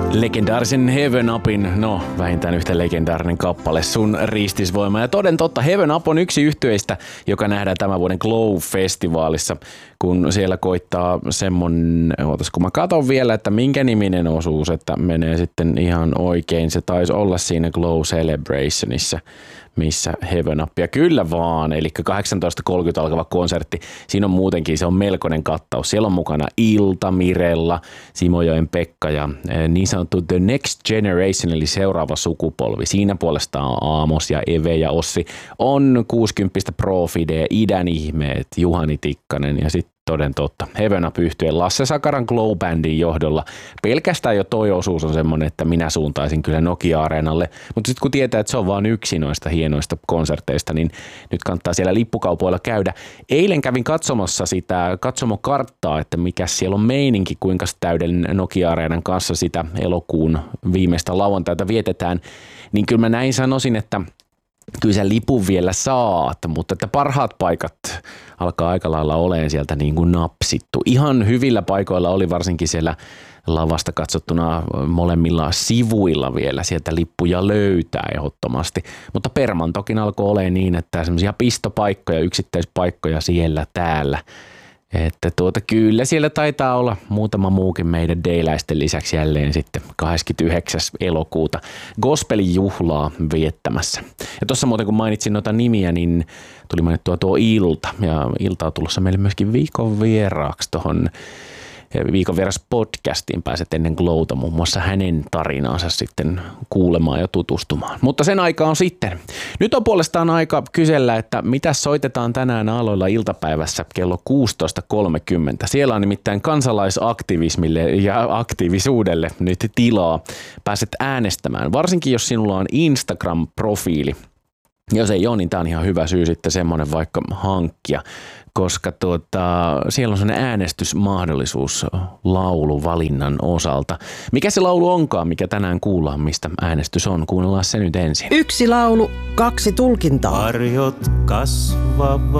Legendaarisen Heaven Upin, no vähintään yhtä legendaarinen kappale, Sun ristisvoima. Ja toden totta, Heaven Up on yksi yhtyeistä, joka nähdään tämän vuoden Glow-festivaalissa, kun siellä koittaa semmonen, kun mä katon vielä, että minkä niminen osuus, että menee sitten ihan oikein. Se taisi olla siinä Glow Celebrationissa, missä Heaven Up. Ja kyllä vaan, eli 18.30 alkava konsertti. Siinä on muutenkin, se on melkoinen kattaus. Siellä on mukana Ilta, Mirella, Simojoen Pekka ja niin sanottu The Next Generation, eli seuraava sukupolvi. Siinä puolestaan Aamos ja Eve ja Ossi on 60 Profide, Idän ihmeet, Juhani Tikkanen ja sitten toden totta. Heaven Up -yhtyeen Lasse Sakaran Glow-bändin johdolla. Pelkästään jo toi osuus on semmoinen, että minä suuntaisin kyllä Nokia-areenalle. Mutta sitten kun tietää, että se on vain yksi noista hienoista konserteista, niin nyt kannattaa siellä lippukaupoilla käydä. Eilen kävin katsomassa sitä katsomokarttaa, että mikä siellä on meininki, kuinka täydellinen Nokia-areenan kanssa sitä elokuun viimeistä lauantaita vietetään. Niin kyllä mä näin sanoisin, että kyllä sä lipun vielä saat, mutta että parhaat paikat alkaa aika lailla olemaan sieltä niin kuin napsittu. Ihan hyvillä paikoilla oli varsinkin siellä lavasta katsottuna molemmilla sivuilla vielä sieltä lippuja löytää ehdottomasti. Mutta Permantokin alkoi olemaan niin, että semmoisia pistopaikkoja, yksittäispaikkoja siellä täällä. Että kyllä siellä taitaa olla muutama muukin meidän D-läisten lisäksi jälleen sitten 29. elokuuta gospelin juhlaa viettämässä. Ja tuossa muuten kun mainitsin noita nimiä, niin tuli mainittua tuo Ilta. Ja Ilta on tulossa meille myöskin viikon vieraaksi tuohon viikon vieras podcastiin. Pääset ennen Glowta muun muassa hänen tarinaansa sitten kuulemaan ja tutustumaan. Mutta sen aika on sitten. Nyt on puolestaan aika kysellä, että mitä soitetaan tänään aloilla iltapäivässä kello 16.30. Siellä on nimittäin kansalaisaktivismille ja aktiivisuudelle nyt tilaa. Pääset äänestämään, varsinkin jos sinulla on Instagram-profiili. Jos ei ole, niin tämä on ihan hyvä syy sitten semmoinen vaikka hankkia, koska siellä on sellainen äänestysmahdollisuus lauluvalinnan osalta. Mikä se laulu onkaan, mikä tänään kuullaan, mistä äänestys on? Kuunnellaan se nyt ensin. 1 laulu, 2 tulkintaa. Varjot kasvavat.